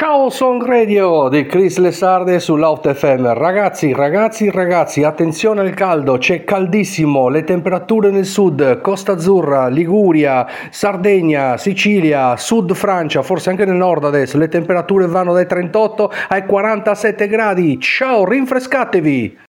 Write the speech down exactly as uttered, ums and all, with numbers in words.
Ciao Song Radio di Chris Lessarde sull'Out F M. Ragazzi, ragazzi, ragazzi, attenzione al caldo, c'è caldissimo, le temperature nel sud, Costa Azzurra, Liguria, Sardegna, Sicilia, Sud Francia, forse anche nel nord adesso, le temperature vanno dai trentotto ai quarantasette gradi. Ciao, rinfrescatevi!